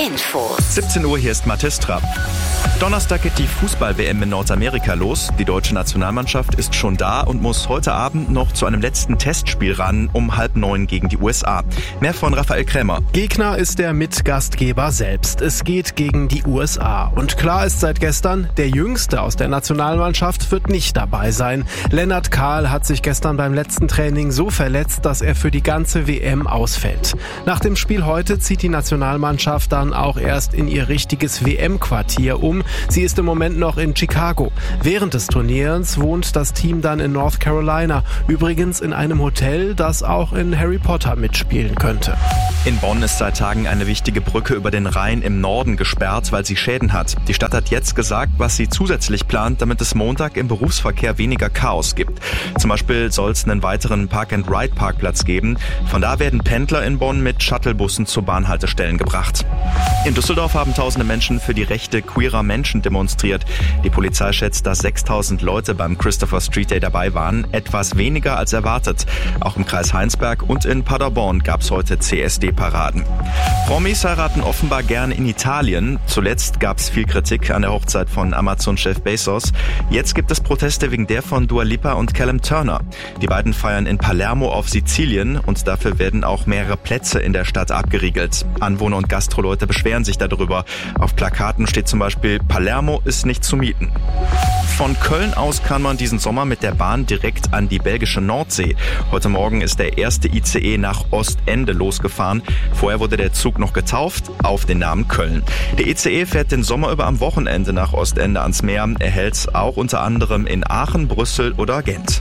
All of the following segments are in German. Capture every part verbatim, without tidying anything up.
Infos. siebzehn Uhr, hier ist Mathis Trapp. Donnerstag geht die Fußball-W M in Nordamerika los. Die deutsche Nationalmannschaft ist schon da und muss heute Abend noch zu einem letzten Testspiel ran, um halb neun gegen die U S A. Mehr von Raphael Krämer. Gegner ist der Mitgastgeber selbst. Es geht gegen die U S A. Und klar ist seit gestern, der Jüngste aus der Nationalmannschaft wird nicht dabei sein. Lennart Kahl hat sich gestern beim letzten Training so verletzt, dass er für die ganze W M ausfällt. Nach dem Spiel heute zieht die Nationalmannschaft dann auch erst in ihr richtiges W M-Quartier um. Sie ist im Moment noch in Chicago. Während des Turniers wohnt das Team dann in North Carolina. Übrigens in einem Hotel, das auch in Harry Potter mitspielen könnte. In Bonn ist seit Tagen eine wichtige Brücke über den Rhein im Norden gesperrt, weil sie Schäden hat. Die Stadt hat jetzt gesagt, was sie zusätzlich plant, damit es Montag im Berufsverkehr weniger Chaos gibt. Zum Beispiel soll es einen weiteren Park-and-Ride-Parkplatz geben. Von da werden Pendler in Bonn mit Shuttlebussen zu Bahnhaltestellen gebracht. In Düsseldorf haben tausende Menschen für die Rechte queerer Menschen demonstriert. Die Polizei schätzt, dass sechstausend Leute beim Christopher Street Day dabei waren, etwas weniger als erwartet. Auch im Kreis Heinsberg und in Paderborn gab es heute C S D-Paraden. Promis heiraten offenbar gern in Italien. Zuletzt gab es viel Kritik an der Hochzeit von Amazon-Chef Bezos. Jetzt gibt es Proteste wegen der von Dua Lipa und Callum Turner. Die beiden feiern in Palermo auf Sizilien und dafür werden auch mehrere Plätze in der Stadt abgeriegelt. Anwohner und Gastroleute beschweren sich darüber. Auf Plakaten steht zum Beispiel: Palermo ist nicht zu mieten. Von Köln aus kann man diesen Sommer mit der Bahn direkt an die belgische Nordsee. Heute Morgen ist der erste I C E nach Ostende losgefahren. Vorher wurde der Zug noch getauft auf den Namen Köln. Der I C E fährt den Sommer über am Wochenende nach Ostende ans Meer. Er hält auch unter anderem in Aachen, Brüssel oder Gent.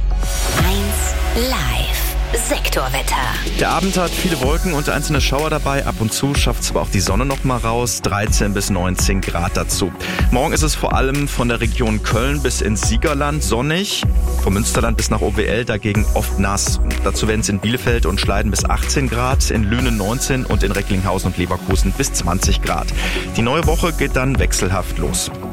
eins Live. Sektorwetter. Der Abend hat viele Wolken und einzelne Schauer dabei. Ab und zu schafft es aber auch die Sonne noch mal raus. dreizehn bis neunzehn Grad dazu. Morgen ist es vor allem von der Region Köln bis ins Siegerland sonnig. Vom Münsterland bis nach O W L dagegen oft nass. Dazu werden es in Bielefeld und Schleiden bis achtzehn Grad, in Lünen neunzehn und in Recklinghausen und Leverkusen bis zwanzig Grad. Die neue Woche geht dann wechselhaft los.